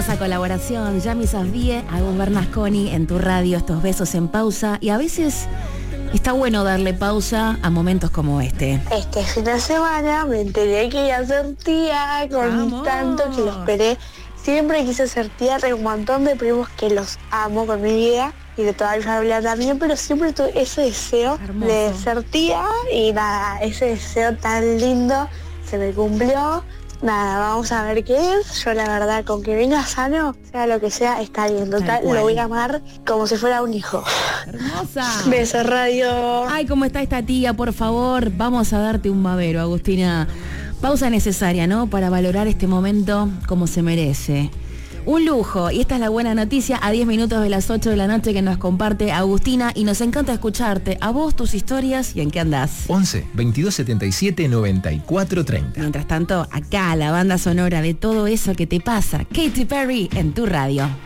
Hermosa colaboración, Yami Safdie, Agus Bernasconi en tu radio, estos besos en pausa. Y a veces está bueno darle pausa a momentos como este. Este fin de semana me enteré que iba a ser tía, con tanto que lo esperé. Siempre quise ser tía, tengo un montón de primos que los amo con mi vida y de toda mi familia también, pero siempre tuve ese deseo de ser tía y nada, ese deseo tan lindo se me cumplió. Nada, vamos a ver qué es. Yo la verdad, con que venga sano, sea lo que sea, está bien. Total, lo voy a amar como si fuera un hijo. Hermosa. Besos, radio. Ay, ¿cómo está esta tía? Por favor, vamos a darte un babero, Agustina. Pausa necesaria, ¿no? Para valorar este momento como se merece. Un lujo, y esta es la buena noticia, a 10 minutos de las 8 de la noche que nos comparte Agustina, y nos encanta escucharte, a vos, tus historias y en qué andás. 11 22 77 94 30. Mientras tanto, acá la banda sonora de todo eso que te pasa, Katy Perry en tu radio.